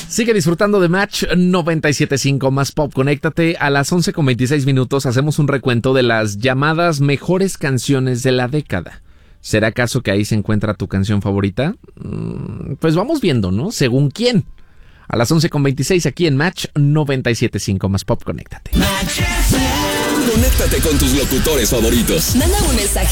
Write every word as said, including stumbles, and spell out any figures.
Sigue disfrutando de Match noventa y siete punto cinco más Pop. Conéctate a las once con veintiséis minutos. Hacemos un recuento de las llamadas mejores canciones de la década. ¿Será acaso que ahí se encuentra tu canción favorita? Pues vamos viendo, ¿no? Según quién. A las once con veintiséis aquí en Match noventa y siete punto cinco más Pop. Conéctate. Conéctate con tus locutores favoritos. Manda un mensaje